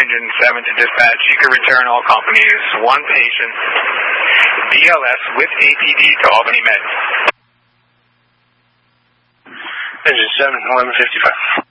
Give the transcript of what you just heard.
engine 7 to dispatch. You can return all companies. 1 patient, BLS with APD to Albany Med. Engine 7, 1155.